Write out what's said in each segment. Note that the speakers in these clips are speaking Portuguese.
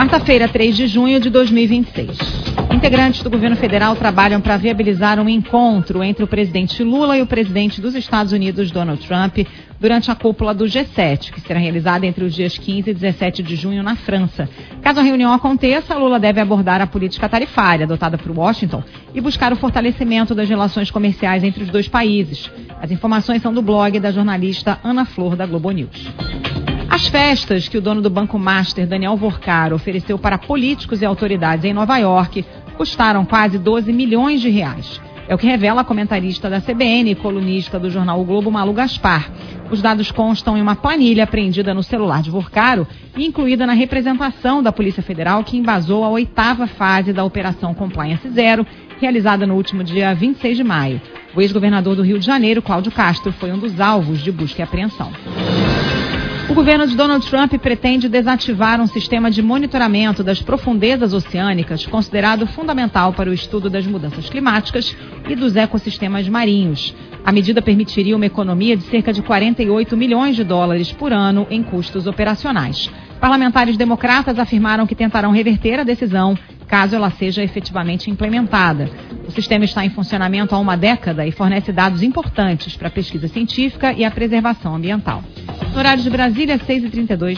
Quarta-feira, 3 de junho de 2026. Integrantes do governo federal trabalham para viabilizar um encontro entre o presidente Lula e o presidente dos Estados Unidos, Donald Trump, durante a cúpula do G7, que será realizada entre os dias 15 e 17 de junho na França. Caso a reunião aconteça, Lula deve abordar a política tarifária adotada por Washington e buscar o fortalecimento das relações comerciais entre os dois países. As informações são do blog da jornalista Ana Flor, da Globo News. As festas que o dono do Banco Master, Daniel Vorcaro, ofereceu para políticos e autoridades em Nova York custaram quase 12 milhões de reais. É o que revela a comentarista da CBN e colunista do jornal O Globo, Malu Gaspar. Os dados constam em uma planilha apreendida no celular de Vorcaro e incluída na representação da Polícia Federal, que embasou a 8ª fase da Operação Compliance Zero, realizada no último dia 26 de maio. O ex-governador do Rio de Janeiro, Cláudio Castro, foi um dos alvos de busca e apreensão. O governo de Donald Trump pretende desativar um sistema de monitoramento das profundezas oceânicas considerado fundamental para o estudo das mudanças climáticas e dos ecossistemas marinhos. A medida permitiria uma economia de cerca de 48 milhões de dólares por ano em custos operacionais. Parlamentares democratas afirmaram que tentarão reverter a decisão caso ela seja efetivamente implementada. O sistema está em funcionamento há uma década e fornece dados importantes para a pesquisa científica e a preservação ambiental. No horário de Brasília, 6h32.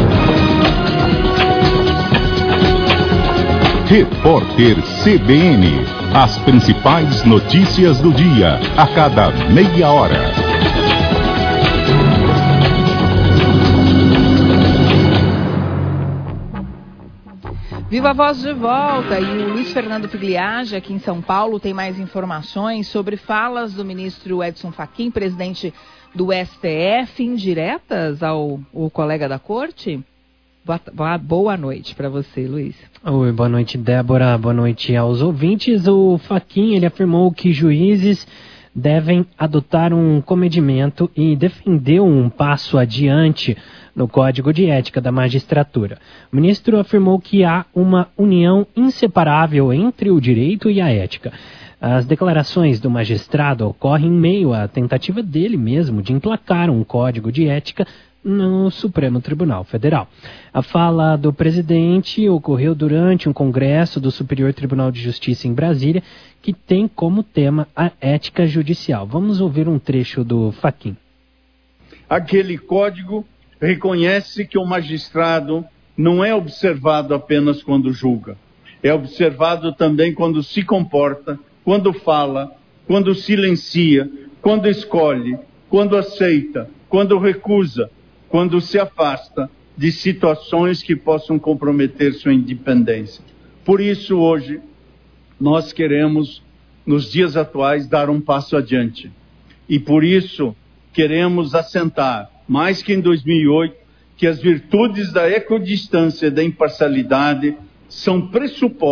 Repórter CBN. As principais notícias do dia, a cada meia hora. Viva a Voz de volta, e o Luiz Fernando Figliage, aqui em São Paulo, tem mais informações sobre falas do ministro Edson Fachin, presidente do STF, indiretas ao colega da corte. Boa noite para você, Luiz. Oi, boa noite, Débora, boa noite aos ouvintes. O Fachin, ele afirmou que juízes devem adotar um comedimento e defendeu um passo adiante no Código de Ética da Magistratura. O ministro afirmou que há uma união inseparável entre o direito e a ética. As declarações do magistrado ocorrem em meio à tentativa dele mesmo de emplacar um Código de Ética no Supremo Tribunal Federal. A fala do presidente ocorreu durante um congresso do Superior Tribunal de Justiça em Brasília, que tem como tema a ética judicial. Vamos ouvir um trecho do Fachin. Aquele código reconhece que o magistrado não é observado apenas quando julga. É observado também quando se comporta, quando fala, quando silencia, quando escolhe, quando aceita, quando recusa, quando se afasta de situações que possam comprometer sua independência. Por isso, hoje, nós queremos, nos dias atuais, dar um passo adiante. E por isso, queremos assentar, mais que em 2008, que as virtudes da equidistância e da imparcialidade são pressupostos